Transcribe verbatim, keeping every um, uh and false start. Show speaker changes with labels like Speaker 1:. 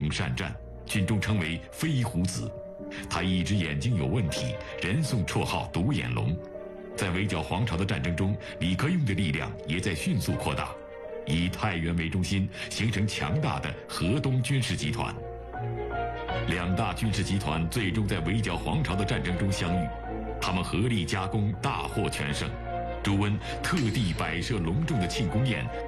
Speaker 1: 勇善战，军中称为飞虎子。他一只眼睛有问题，人送绰号独眼龙。在围剿黄巢的战争中，李克用的力量也在迅速扩大，以太原为中心，形成强大的河东军事集团。两大军事集团最终在围剿黄巢的战争中相遇，他们合力加工，大获全胜。朱温特地摆设隆重的庆功宴，